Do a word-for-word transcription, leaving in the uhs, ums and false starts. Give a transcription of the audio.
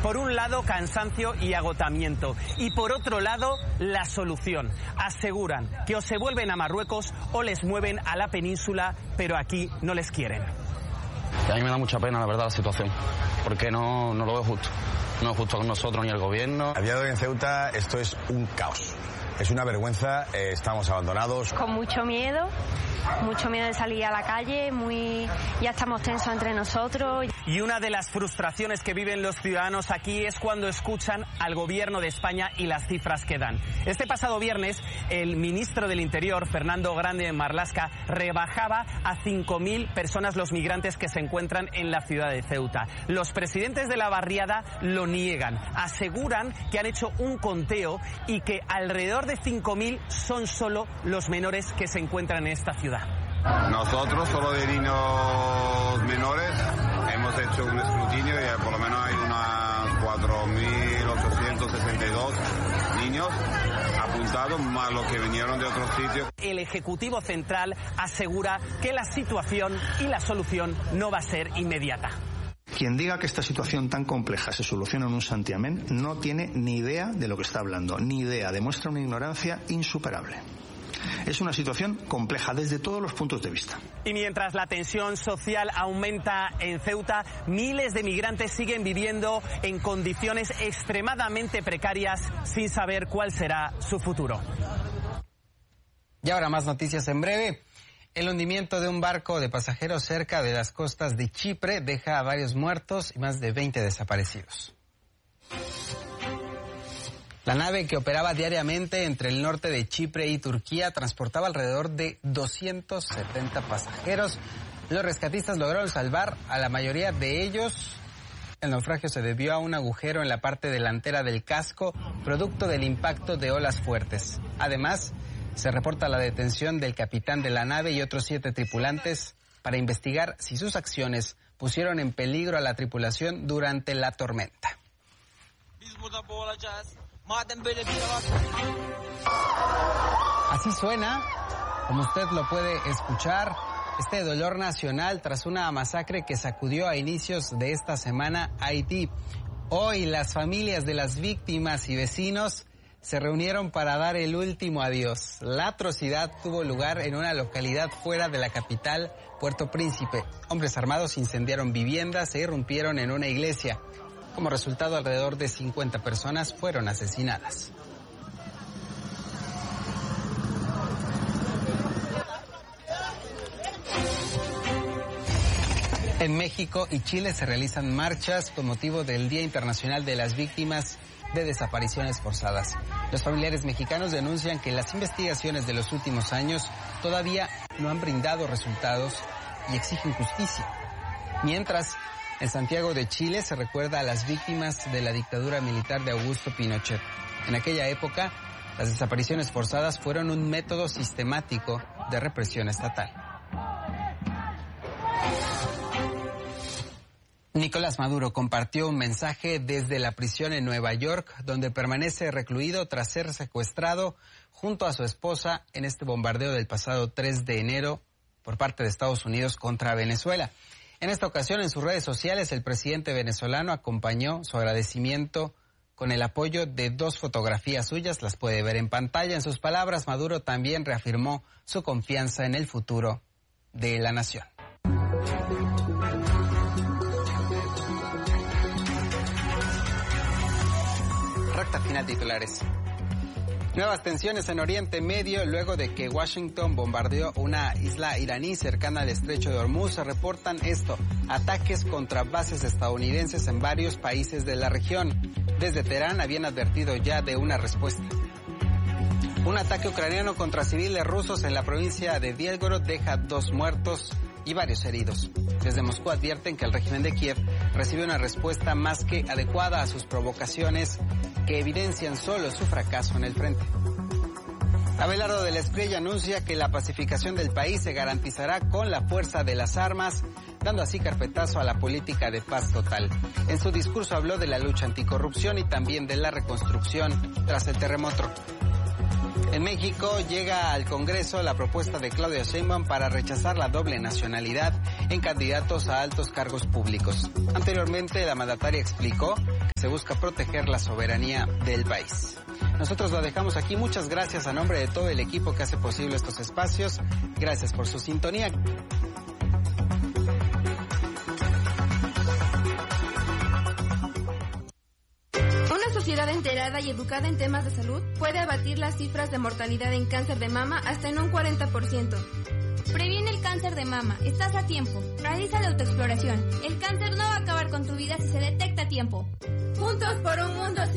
Por un lado, cansancio y agotamiento. Y por otro lado, la solución. Aseguran que o se vuelven a Marruecos o les mueven a la península, pero aquí no les quieren. A mí me da mucha pena, la verdad, la situación, porque no, no lo veo justo. No es justo con nosotros ni el gobierno. A día de hoy en Ceuta esto es un caos. Es una vergüenza, eh, estamos abandonados. Con mucho miedo, mucho miedo de salir a la calle, muy ya estamos tensos entre nosotros. Y una de las frustraciones que viven los ciudadanos aquí es cuando escuchan al gobierno de España y las cifras que dan. Este pasado viernes, el ministro del Interior, Fernando Grande Marlaska, rebajaba a cinco mil personas los migrantes que se encuentran en la ciudad de Ceuta. Los presidentes de la barriada lo niegan, aseguran que han hecho un conteo y que alrededor de cinco mil son solo los menores que se encuentran en esta ciudad. Nosotros, solo de niños menores, hemos hecho un escrutinio y por lo menos hay unas cuatro mil ochocientos sesenta y dos niños apuntados, más los que vinieron de otros sitios. El Ejecutivo Central asegura que la situación y la solución no va a ser inmediata. Quien diga que esta situación tan compleja se soluciona en un santiamén no tiene ni idea de lo que está hablando, ni idea, demuestra una ignorancia insuperable. Es una situación compleja desde todos los puntos de vista. Y mientras la tensión social aumenta en Ceuta, miles de migrantes siguen viviendo en condiciones extremadamente precarias sin saber cuál será su futuro. Y ahora más noticias en breve. El hundimiento de un barco de pasajeros cerca de las costas de Chipre deja a varios muertos y más de veinte desaparecidos. La nave, que operaba diariamente entre el norte de Chipre y Turquía, transportaba alrededor de doscientos setenta pasajeros. Los rescatistas lograron salvar a la mayoría de ellos. El naufragio se debió a un agujero en la parte delantera del casco, producto del impacto de olas fuertes. Además, se reporta la detención del capitán de la nave y otros siete tripulantes para investigar si sus acciones pusieron en peligro a la tripulación durante la tormenta. Así suena, como usted lo puede escuchar, este dolor nacional tras una masacre que sacudió a inicios de esta semana a Haití. Hoy las familias de las víctimas y vecinos se reunieron para dar el último adiós. La atrocidad tuvo lugar en una localidad fuera de la capital, Puerto Príncipe. Hombres armados incendiaron viviendas e irrumpieron en una iglesia. Como resultado, alrededor de cincuenta personas fueron asesinadas. En México y Chile se realizan marchas con motivo del Día Internacional de las Víctimas de Desapariciones Forzadas. Los familiares mexicanos denuncian que las investigaciones de los últimos años todavía no han brindado resultados y exigen justicia. Mientras, en Santiago de Chile se recuerda a las víctimas de la dictadura militar de Augusto Pinochet. En aquella época, las desapariciones forzadas fueron un método sistemático de represión estatal. Nicolás Maduro compartió un mensaje desde la prisión en Nueva York, donde permanece recluido tras ser secuestrado junto a su esposa en este bombardeo del pasado tres de enero por parte de Estados Unidos contra Venezuela. En esta ocasión, en sus redes sociales, el presidente venezolano acompañó su agradecimiento con el apoyo de dos fotografías suyas, las puede ver en pantalla. En sus palabras, Maduro también reafirmó su confianza en el futuro de la nación. Recta final, titulares. Nuevas tensiones en Oriente Medio luego de que Washington bombardeó una isla iraní cercana al estrecho de Hormuz. Se reportan esto, ataques contra bases estadounidenses en varios países de la región. Desde Teherán habían advertido ya de una respuesta. Un ataque ucraniano contra civiles rusos en la provincia de Bielgorod deja dos muertos y varios heridos. Desde Moscú advierten que el régimen de Kiev recibe una respuesta más que adecuada a sus provocaciones que evidencian solo su fracaso en el frente. Abelardo del Espriella anuncia que la pacificación del país se garantizará con la fuerza de las armas, dando así carpetazo a la política de paz total. En su discurso habló de la lucha anticorrupción y también de la reconstrucción tras el terremoto. En México llega al Congreso la propuesta de Claudia Sheinbaum para rechazar la doble nacionalidad en candidatos a altos cargos públicos. Anteriormente, la mandataria explicó que se busca proteger la soberanía del país. Nosotros lo dejamos aquí. Muchas gracias a nombre de todo el equipo que hace posible estos espacios. Gracias por su sintonía. Una sociedad enterada y educada en temas de salud puede abatir las cifras de mortalidad en cáncer de mama hasta en un cuarenta por ciento. Previene el cáncer de mama. Estás a tiempo. Realiza la autoexploración. El cáncer no va a acabar con tu vida si se detecta a tiempo. Juntos por un mundo sin